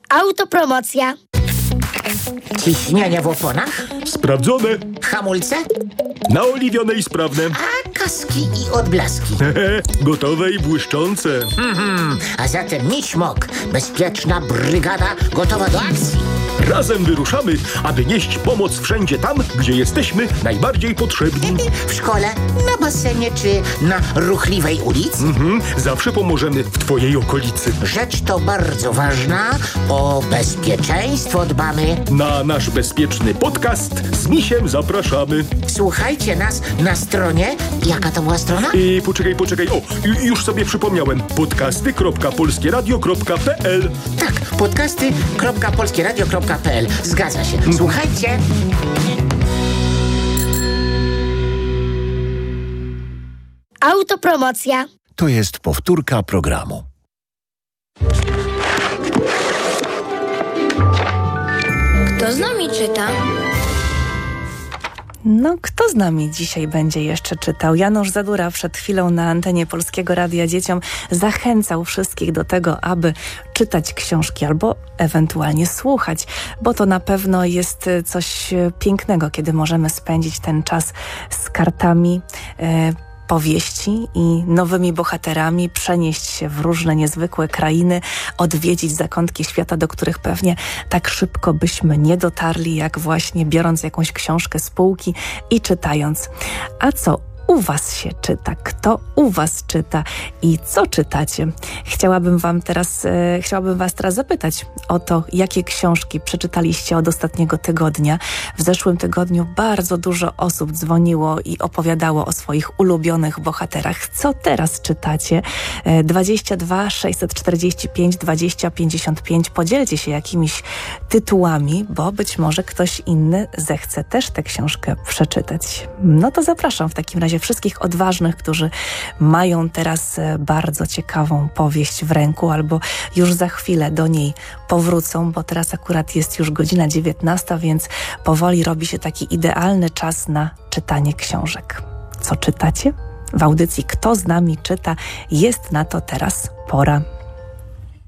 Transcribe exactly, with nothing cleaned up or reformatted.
Autopromocja. Ciśnienie w oponach? Sprawdzone. Hamulce? Naoliwione i sprawne. A kaski i odblaski? Gotowe i błyszczące. Mhm. A zatem Miśmok, bezpieczna brygada gotowa do akcji. Razem wyruszamy, aby nieść pomoc wszędzie tam, gdzie jesteśmy najbardziej potrzebni. W szkole, na basenie czy na ruchliwej ulicy? Mhm. Zawsze pomożemy w twojej okolicy. Rzecz to bardzo ważna. O bezpieczeństwo dbamy. Na nasz bezpieczny podcast z Misiem zapraszamy. Słuchajcie nas na stronie. Jaka to była strona? I poczekaj, poczekaj. O, już sobie przypomniałem. podcasty kropka polskie radio kropka p l. Tak, podcasty kropka polskie radio kropka p l. Zgadza się. Słuchajcie. Autopromocja. To jest powtórka programu. Kto z nami czyta? No, kto z nami dzisiaj będzie jeszcze czytał? Janusz Zadura przed chwilą na antenie Polskiego Radia dzieciom zachęcał wszystkich do tego, aby czytać książki albo ewentualnie słuchać, bo to na pewno jest coś pięknego, kiedy możemy spędzić ten czas z kartami, e, powieści i nowymi bohaterami, przenieść się w różne niezwykłe krainy, odwiedzić zakątki świata, do których pewnie tak szybko byśmy nie dotarli, jak właśnie biorąc jakąś książkę z półki i czytając. A co u was się czyta? Kto u was czyta i co czytacie? Chciałabym wam teraz, e, chciałabym was teraz zapytać o to, jakie książki przeczytaliście od ostatniego tygodnia. W zeszłym tygodniu bardzo dużo osób dzwoniło i opowiadało o swoich ulubionych bohaterach. Co teraz czytacie? E, dwadzieścia dwa sześćset czterdzieści pięć dwadzieścia pięćdziesiąt pięć. Podzielcie się jakimiś tytułami, bo być może ktoś inny zechce też tę książkę przeczytać. No to zapraszam w takim razie wszystkich odważnych, którzy mają teraz bardzo ciekawą powieść w ręku albo już za chwilę do niej powrócą, bo teraz akurat jest już godzina dziewiętnasta, więc powoli robi się taki idealny czas na czytanie książek. Co czytacie? W audycji Kto z nami czyta jest na to teraz pora.